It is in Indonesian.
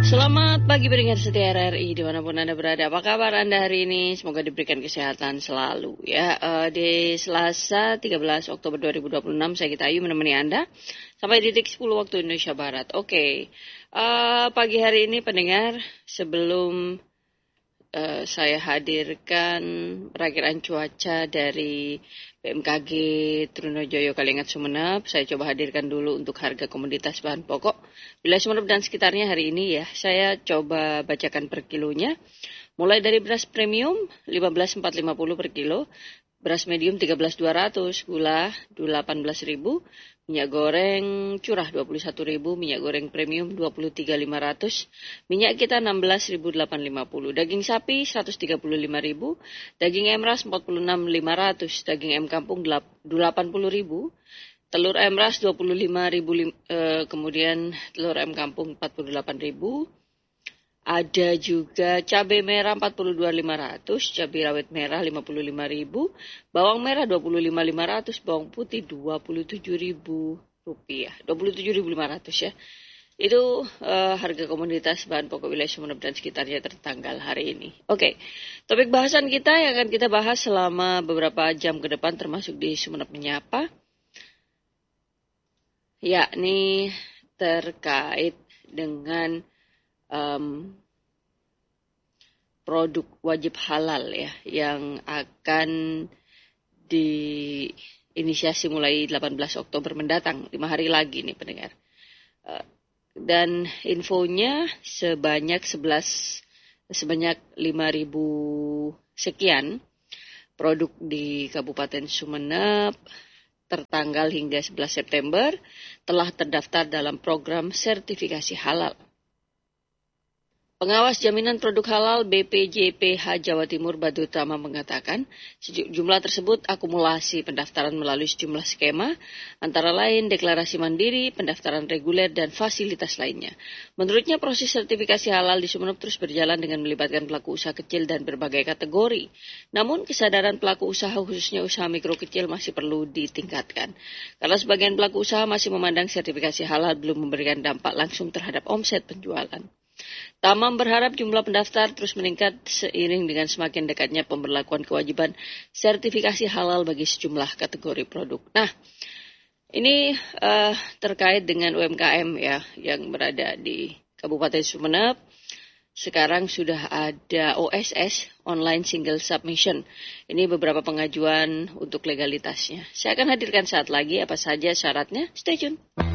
Selamat pagi pendengar setia RRI dimanapun Anda berada. Apa kabar Anda hari ini? Semoga diberikan kesehatan selalu ya. Di Selasa 13 Oktober 2026 saya Gita Ayu menemani Anda sampai di titik 10 waktu Indonesia Barat. Oke. Pagi hari ini pendengar, sebelum saya hadirkan perakiraan cuaca dari BMKG Trunojoyo Kalingat Sumeneb. Saya coba hadirkan dulu untuk harga komoditas bahan pokok wilayah Sumeneb dan sekitarnya hari ini ya. Saya coba bacakan per kilonya. Mulai dari beras premium 15.450 per kilo, beras medium 13.200, gula 18.000, minyak goreng curah 21.000, minyak goreng premium 23.500, minyak kita 16.850, daging sapi 135.000, daging emras 46.500, daging M kampung 80.000, telur emras 25.000, kemudian telur M kampung 48.000. Ada juga cabai merah 42.500, cabai rawit merah 55.000, bawang merah 25.500, bawang putih 27.000 rupiah, 27.500 ya. Itu harga komoditas bahan pokok wilayah Sumeneb dan sekitarnya tertanggal hari ini. Oke, topik bahasan kita yang akan kita bahas selama beberapa jam ke depan termasuk di Sumeneb Menyapa, yakni terkait dengan produk wajib halal ya yang akan diinisiasi mulai 18 Oktober mendatang, 5 hari lagi nih pendengar. Dan infonya sebanyak 5.000 sekian produk di Kabupaten Sumeneb tertanggal hingga 11 September telah terdaftar dalam program sertifikasi halal. Pengawas Jaminan Produk Halal BPJPH Jawa Timur Badutama mengatakan jumlah tersebut akumulasi pendaftaran melalui sejumlah skema, antara lain deklarasi mandiri, pendaftaran reguler, dan fasilitas lainnya. Menurutnya proses sertifikasi halal di Sumeneb terus berjalan dengan melibatkan pelaku usaha kecil dan berbagai kategori. Namun kesadaran pelaku usaha khususnya usaha mikro kecil masih perlu ditingkatkan. Karena sebagian pelaku usaha masih memandang sertifikasi halal belum memberikan dampak langsung terhadap omset penjualan. Tamam berharap jumlah pendaftar terus meningkat seiring dengan semakin dekatnya pemberlakuan kewajiban sertifikasi halal bagi sejumlah kategori produk. Nah, ini terkait dengan UMKM ya yang berada di Kabupaten Sumeneb. Sekarang sudah ada OSS, Online Single Submission. Ini beberapa pengajuan untuk legalitasnya. Saya akan hadirkan saat lagi apa saja syaratnya. Stay tune.